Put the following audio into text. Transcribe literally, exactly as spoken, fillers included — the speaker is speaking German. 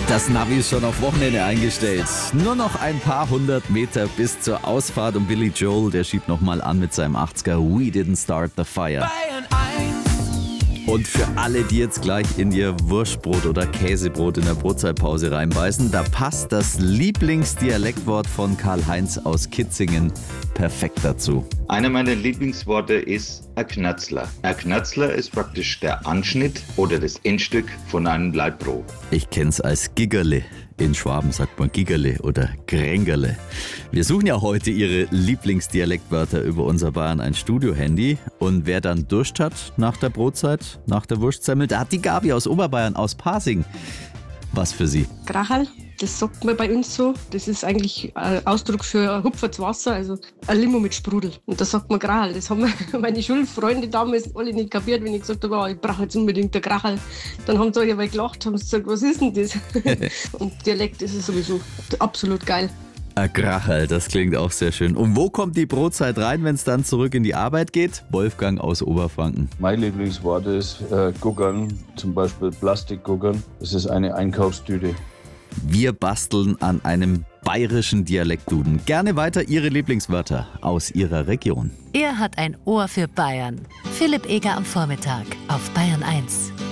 Das Navi ist schon auf Wochenende eingestellt. Nur noch ein paar hundert Meter bis zur Ausfahrt und Billy Joel, der schiebt nochmal an mit seinem achtziger We Didn't Start the Fire. Bayern eins. Und für alle, die jetzt gleich in ihr Wurstbrot oder Käsebrot in der Brotzeitpause reinbeißen, da passt das Lieblingsdialektwort von Karl-Heinz aus Kitzingen perfekt dazu. Einer meiner Lieblingsworte ist ein Knatzler. Ein Knatzler ist praktisch der Anschnitt oder das Endstück von einem Leibbrot. Ich kenn's als Giggerle. In Schwaben sagt man Giggerle oder Grängerle. Wir suchen ja heute Ihre Lieblingsdialektwörter über unser Bayern eins Studio-Handy. Und wer dann Durst hat nach der Brotzeit, nach der Wurstsemmel, da hat die Gabi aus Oberbayern, aus Pasing was für Sie. Krachal, das sagt man bei uns so. Das ist eigentlich ein Ausdruck für hupfertes Wasser, also ein Limo mit Sprudel. Und da sagt man Krachal. Das haben meine Schulfreunde damals alle nicht kapiert, wenn ich gesagt habe, oh, ich brauche jetzt unbedingt ein Krachal. Dann haben sie alle aber gelacht, haben gesagt, was ist denn das? Und Dialekt ist es sowieso absolut geil. Ein Krachal, das klingt auch sehr schön. Und wo kommt die Brotzeit rein, wenn es dann zurück in die Arbeit geht? Wolfgang aus Oberfranken. Mein Lieblingswort ist äh, Guggern, zum Beispiel Plastikguggern. Das ist eine Einkaufstüte. Wir basteln an einem bayerischen Dialektduden. Gerne weiter Ihre Lieblingswörter aus Ihrer Region. Er hat ein Ohr für Bayern. Philipp Eger am Vormittag auf Bayern eins.